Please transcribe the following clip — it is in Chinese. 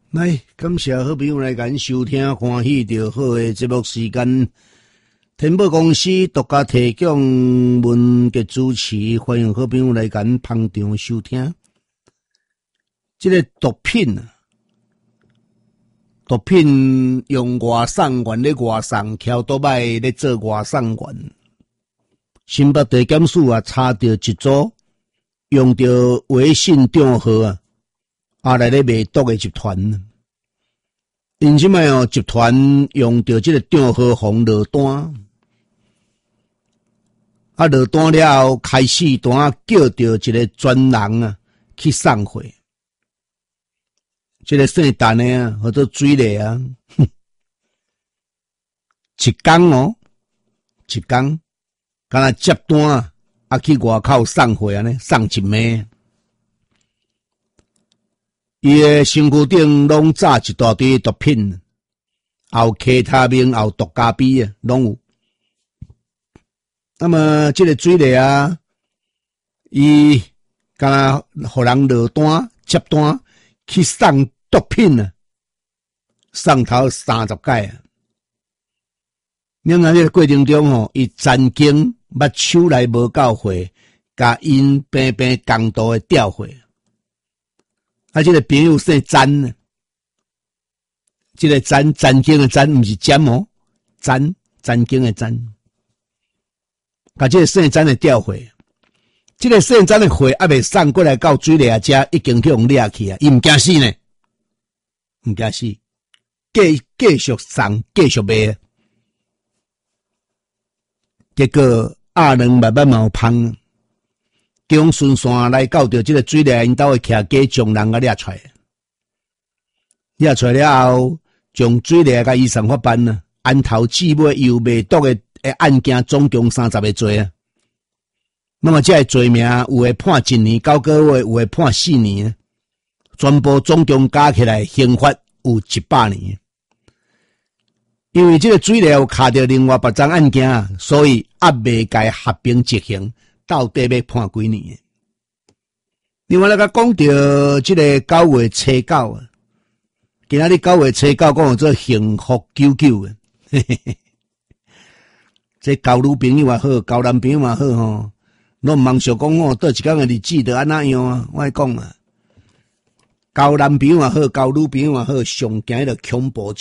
来，感谢好朋友来咱收听欢喜就好的节目时间。天宝公司独家提供文嘅主持，欢迎好朋友来咱捧场收听。这个毒品用外送员咧外送，翘倒摆咧做外送员。新北地检署查到一组用着微信账号来咧卖毒的集团。因即摆集团用着这个账号放落单，落单了后开始单叫着一个专人去送货。这个姓陈的或者水类一天一天，敢若接单去外口送货送一暝。伊的身躯顶拢炸一大堆毒品，也有其他名，也有毒咖啡拢有。那么这个水类伊敢若互人落单接单去送毒品送头30届了在这个过程中伊曾经捌手内无够货，甲因平平公道的调货。这个朋友姓詹，这个詹经的詹，不是詹詹经的詹，把这个姓詹的调货，这个姓詹的货还未送过来到水里遮，已经去用掠去伊唔惊死呢，唔惊死，继续送，继续卖，结果阿两慢慢冒芳。中顺线来到着这个水里，因兜的徛家将人掠出来，掠出来了后，将水里甲医生法办按头至尾又卖毒的案件总共30个罪那么这个罪名有的判1年9个月，有的判4年，全部总共加起来刑罚有100年。因为这个水里有卡着另外8桩案件，所以还未该合并执行。到底要判几年？另外，讲到这个9月初9今仔日9月初9讲做幸福99这交女朋友也好，交男朋友也好拢忙想讲倒一天的日子就安怎样我讲交男朋友也好，交女朋友也好，上惊迄个恐怖